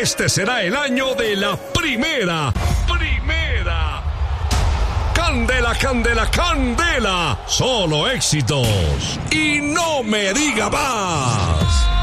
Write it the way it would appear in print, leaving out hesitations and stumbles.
Este será el año de la primera. Candela, candela, candela. Solo éxitos. Y no me diga más.